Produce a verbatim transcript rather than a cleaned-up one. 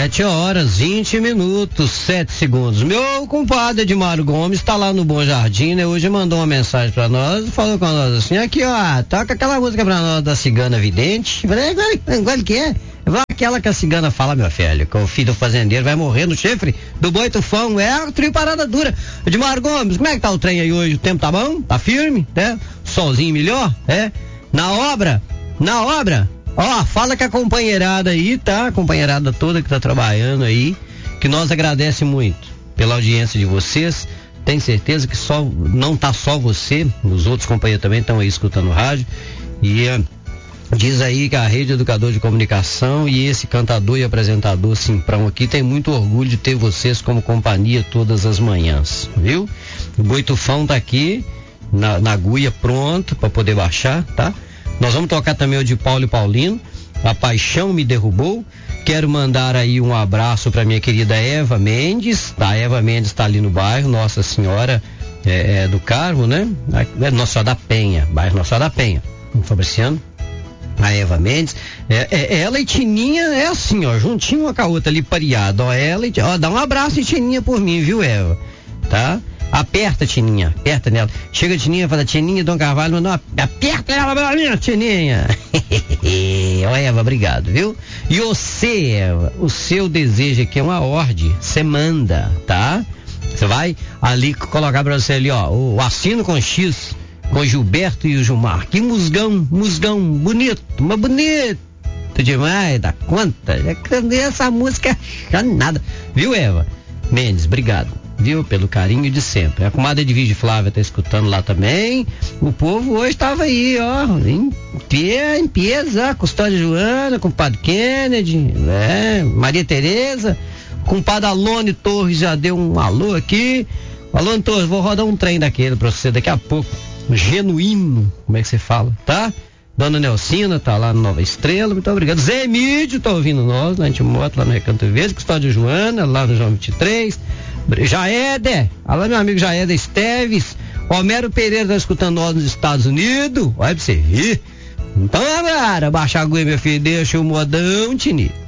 Sete horas, vinte minutos, sete segundos. Meu compadre Edmar Gomes está lá no Bom Jardim, né? Hoje mandou uma mensagem pra nós, falou com nós assim, aqui ó, toca aquela música pra nós da Cigana Vidente. Falei, agora que é? Aquela que a cigana fala, meu filho, que o filho do fazendeiro vai morrer no chifre do boi tufão, é a trio parada dura. Edmar Gomes, como é que tá o trem aí hoje? O tempo tá bom? Tá firme, né? Solzinho melhor, é? Na obra, na obra, ó, fala com a companheirada aí, tá? A companheirada toda que tá trabalhando aí, que nós agradecemos muito pela audiência de vocês. Tenho certeza que só, não tá só você, os outros companheiros também estão aí escutando o rádio. E uh, diz aí que a Rede Educador de Comunicação e esse cantador e apresentador Simprão aqui tem muito orgulho de ter vocês como companhia todas as manhãs, viu? O Boi Tufão tá aqui na, na agulha pronto para poder baixar, tá? Nós vamos tocar também o de Paulo e Paulino, A Paixão Me Derrubou. Quero mandar aí um abraço para minha querida Eva Mendes. A Eva Mendes está ali no bairro Nossa Senhora é, é, do Carmo, né? É Nossa Senhora da Penha, bairro Nossa Senhora da Penha, em Fabriciano. A Eva Mendes, é, é, ela e Tininha é assim, ó, juntinho uma com a outra ali, pareada, ó, ela e, ó, dá um abraço de Tininha por mim, viu, Eva? Tá? Aperta, Tininha, aperta nela. Chega, Tininha, fala, Tininha, Dom Carvalho, mandou uma, aperta ela, minha Tininha. Ó, Eva, obrigado, viu? E você, Eva, o seu desejo aqui é uma ordem, você manda, tá? Você vai ali colocar pra você ali, ó, o, o assino com X, com o Gilberto e o Gilmar. Que musgão, musgão, bonito, mas bonito demais, dá conta. Essa música é nada. Viu, Eva Mendes, obrigado, viu, pelo carinho de sempre. A comadre Edvige Flávia tá escutando lá também. O povo hoje estava aí, ó, em pé, em pesa, Custódia Joana, com o Padre Kennedy, né? Maria Tereza, com o Padre Alone Torres já deu um alô aqui. Alone Torres, vou rodar um trem daquele pra você daqui a pouco. Genuíno, como é que você fala, tá? Dona Nelcina tá lá no Nova Estrela, muito obrigado. Zé Emílio tá ouvindo nós, na Antimoto, lá no Recanto Verde, Custódia Joana, lá no João vinte e três. Jaeder, alô meu amigo Jaeder Esteves. Homero Pereira tá escutando nós nos Estados Unidos, olha pra você ver. Então, galera, baixa a agulha, meu filho, deixa o modão, Tini.